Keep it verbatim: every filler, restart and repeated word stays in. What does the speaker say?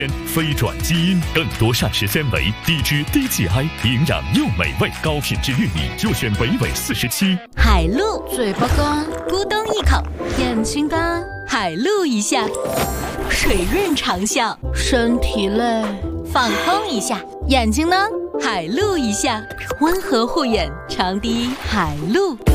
飞转基因，更多膳食纤维，低脂低 G I， 营养又美味，高品质玉米就选维维四十七。 海陆，嘴巴干，咕咚一口；眼睛干，海陆一下；水润长效，身体累，放空一下；眼睛呢，海陆一下，温和护眼，长滴海陆。